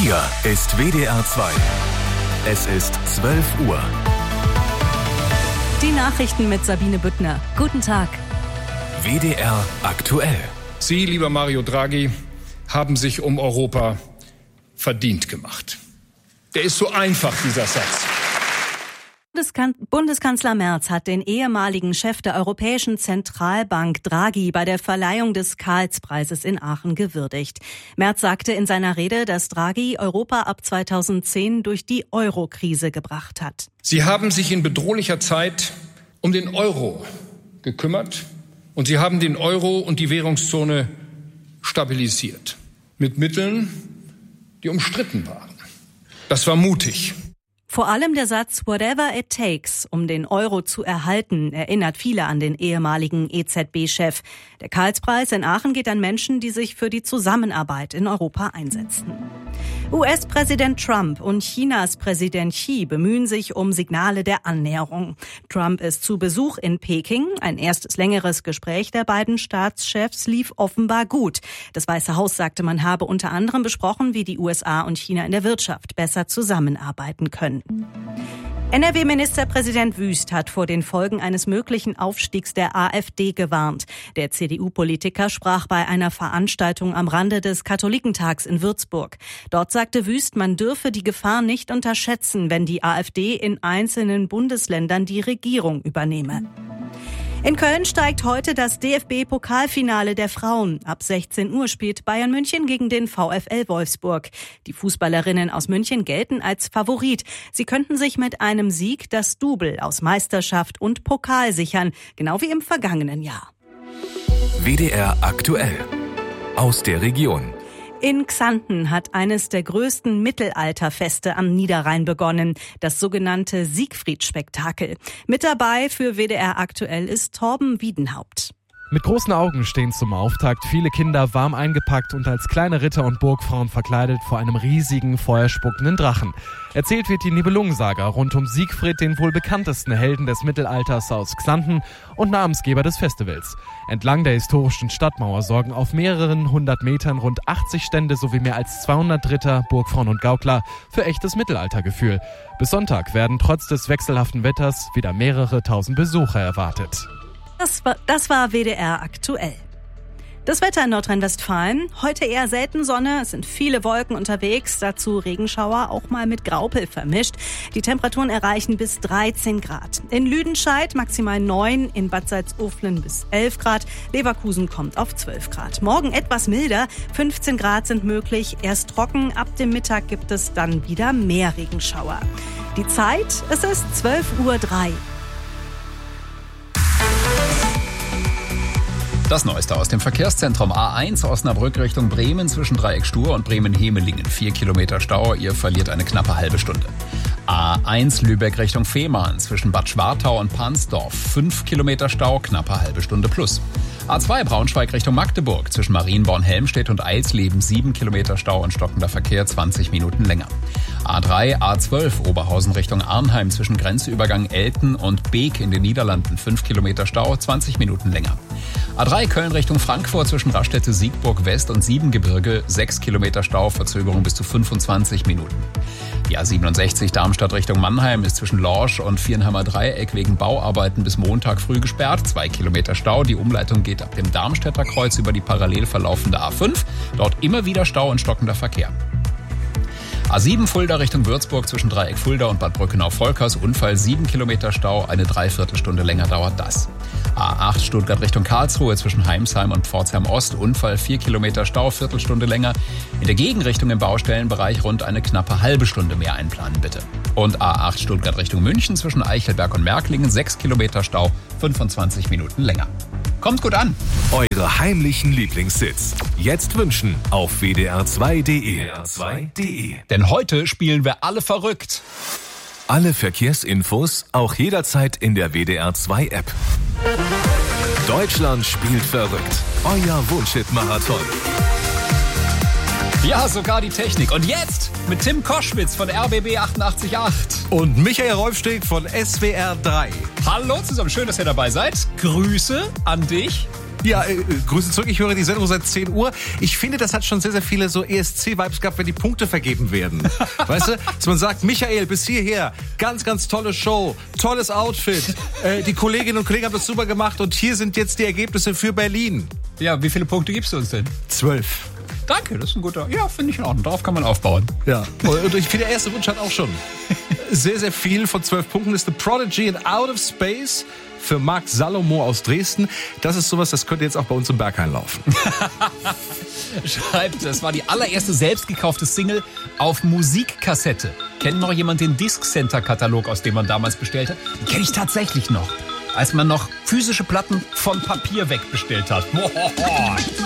Hier ist WDR 2. Es ist 12 Uhr. Die Nachrichten mit Sabine Büttner. Guten Tag. WDR aktuell. Sie, lieber Mario Draghi, haben sich um Europa verdient gemacht. Der ist so einfach, dieser Satz. Bundeskanzler Merz hat den ehemaligen Chef der Europäischen Zentralbank Draghi bei der Verleihung des Karlspreises in Aachen gewürdigt. Merz sagte in seiner Rede, dass Draghi Europa ab 2010 durch die Euro-Krise gebracht hat. Sie haben sich in bedrohlicher Zeit um den Euro gekümmert und Sie haben den Euro und die Währungszone stabilisiert. Mit Mitteln, die umstritten waren. Das war mutig. Vor allem der Satz "Whatever it takes", um den Euro zu erhalten, erinnert viele an den ehemaligen EZB-Chef. Der Karlspreis in Aachen geht an Menschen, die sich für die Zusammenarbeit in Europa einsetzen. US-Präsident Trump und Chinas Präsident Xi bemühen sich um Signale der Annäherung. Trump ist zu Besuch in Peking. Ein erstes längeres Gespräch der beiden Staatschefs lief offenbar gut. Das Weiße Haus sagte, man habe unter anderem besprochen, wie die USA und China in der Wirtschaft besser zusammenarbeiten können. NRW-Ministerpräsident Wüst hat vor den Folgen eines möglichen Aufstiegs der AfD gewarnt. Der CDU-Politiker sprach bei einer Veranstaltung am Rande des Katholikentags in Würzburg. Dort sagte Wüst, man dürfe die Gefahr nicht unterschätzen, wenn die AfD in einzelnen Bundesländern die Regierung übernehme. In Köln steigt heute das DFB-Pokalfinale der Frauen. Ab 16 Uhr spielt Bayern München gegen den VfL Wolfsburg. Die Fußballerinnen aus München gelten als Favorit. Sie könnten sich mit einem Sieg das Double aus Meisterschaft und Pokal sichern, genau wie im vergangenen Jahr. WDR aktuell. Aus der Region. In Xanten hat eines der größten Mittelalterfeste am Niederrhein begonnen, das sogenannte Siegfried-Spektakel. Mit dabei für WDR aktuell ist Torben Wiedenhaupt. Mit großen Augen stehen zum Auftakt viele Kinder warm eingepackt und als kleine Ritter und Burgfrauen verkleidet vor einem riesigen, feuerspuckenden Drachen. Erzählt wird die Nibelungensaga rund um Siegfried, den wohl bekanntesten Helden des Mittelalters aus Xanten und Namensgeber des Festivals. Entlang der historischen Stadtmauer sorgen auf mehreren 100 Metern rund 80 Stände sowie mehr als 200 Ritter, Burgfrauen und Gaukler für echtes Mittelaltergefühl. Bis Sonntag werden trotz des wechselhaften Wetters wieder mehrere tausend Besucher erwartet. Das war WDR aktuell. Das Wetter in Nordrhein-Westfalen. Heute eher selten Sonne, es sind viele Wolken unterwegs, dazu Regenschauer, auch mal mit Graupel vermischt. Die Temperaturen erreichen bis 13 Grad. In Lüdenscheid maximal 9, in Bad Salzuflen bis 11 Grad, Leverkusen kommt auf 12 Grad. Morgen etwas milder, 15 Grad sind möglich, erst trocken, ab dem Mittag gibt es dann wieder mehr Regenschauer. Die Zeit, es ist 12:03 Uhr. Das Neueste aus dem Verkehrszentrum. A1 Osnabrück Richtung Bremen zwischen Dreieck Stur und Bremen-Hemelingen. 4 Kilometer Stau, ihr verliert eine knappe halbe Stunde. A1 Lübeck Richtung Fehmarn zwischen Bad Schwartau und Pansdorf. 5 Kilometer Stau, knappe halbe Stunde plus. A2 Braunschweig Richtung Magdeburg zwischen Marienborn-Helmstedt und Eisleben. 7 Kilometer Stau und stockender Verkehr, 20 Minuten länger. A3, A12 Oberhausen Richtung Arnheim zwischen Grenzübergang Elten und Beek in den Niederlanden. 5 Kilometer Stau, 20 Minuten länger. A3 Köln Richtung Frankfurt zwischen Raststätte Siegburg West und Siebengebirge. 6 Kilometer Stau, Verzögerung bis zu 25 Minuten. Die A67 Darmstadt Richtung Mannheim ist zwischen Lorsch und Viernheimer Dreieck wegen Bauarbeiten bis Montag früh gesperrt. 2 Kilometer Stau. Die Umleitung geht ab dem Darmstädter Kreuz über die parallel verlaufende A5. Dort immer wieder Stau und stockender Verkehr. A7 Fulda Richtung Würzburg zwischen Dreieck Fulda und Bad Brückenau-Volkers. Unfall, 7 Kilometer Stau, eine Dreiviertelstunde länger dauert das. A8 Stuttgart Richtung Karlsruhe zwischen Heimsheim und Pforzheim Ost. Unfall, 4 Kilometer Stau, Viertelstunde länger. In der Gegenrichtung im Baustellenbereich rund eine knappe halbe Stunde mehr einplanen, bitte. Und A8 Stuttgart Richtung München zwischen Eichelberg und Märklingen. 6 Kilometer Stau, 25 Minuten länger. Kommt gut an. Eure heimlichen Lieblingssitz. Jetzt wünschen auf wdr2.de. Denn heute spielen wir alle verrückt. Alle Verkehrsinfos auch jederzeit in der WDR2-App. Deutschland spielt verrückt. Euer Wunschhit-Marathon. Ja, sogar die Technik. Und jetzt mit Tim Koschwitz von RBB 88.8. Und Michael Rolfsteg von SWR 3. Hallo zusammen, schön, dass ihr dabei seid. Grüße an dich. Ja, Grüße zurück. Ich höre die Sendung seit 10 Uhr. Ich finde, das hat schon sehr, sehr viele so ESC-Vibes gehabt, wenn die Punkte vergeben werden. Weißt du, dass man sagt, Michael, bis hierher, ganz, ganz tolle Show, tolles Outfit. Die Kolleginnen und Kollegen haben das super gemacht und hier sind jetzt die Ergebnisse für Berlin. Ja, wie viele Punkte gibst du uns denn? 12. Danke, das ist ein guter. Ja, finde ich in Ordnung. Darauf kann man aufbauen. Ja, und ich finde, der erste Wunsch hat auch schon sehr, sehr viel von 12 Punkten. Ist The Prodigy in Out of Space für Marc Salomo aus Dresden. Das ist sowas, das könnte jetzt auch bei uns im Berghain laufen. Schreibt, das war die allererste selbst gekaufte Single auf Musikkassette. Kennt noch jemand den Disc Center Katalog, aus dem man damals bestellt hat? Den kenne ich tatsächlich noch. Als man noch physische Platten von Papier wegbestellt hat.